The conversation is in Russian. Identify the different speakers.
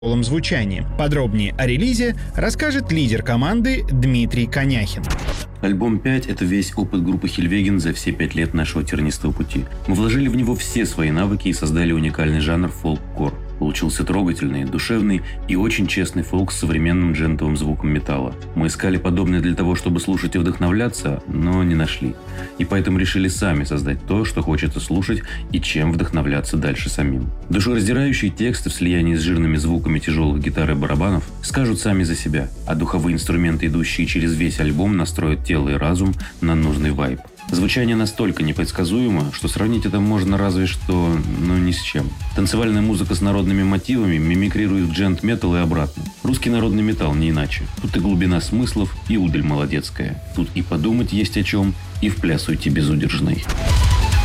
Speaker 1: звучании. Подробнее о релизе расскажет лидер команды Дмитрий Коняхин.
Speaker 2: Альбом 5 – это весь опыт группы Хильвеген за все 5 лет нашего тернистого пути. Мы вложили в него все свои навыки и создали уникальный жанр фолк-кор. Получился трогательный, душевный и очень честный фолк с современным джентовым звуком металла. Мы искали подобное для того, чтобы слушать и вдохновляться, но не нашли. И поэтому решили сами создать то, что хочется слушать и чем вдохновляться дальше самим. Душераздирающие тексты в слиянии с жирными звуками тяжелых гитар и барабанов скажут сами за себя, а духовые инструменты, идущие через весь альбом, настроят тело и разум на нужный вайб. Звучание настолько непредсказуемо, что сравнить это можно разве что, ни с чем. Танцевальная музыка с народными мотивами мимикрирует джент-метал и обратно. Русский народный металл не иначе. Тут и глубина смыслов, и удаль молодецкая. Тут и подумать есть о чем, и вплясуйте безудержный.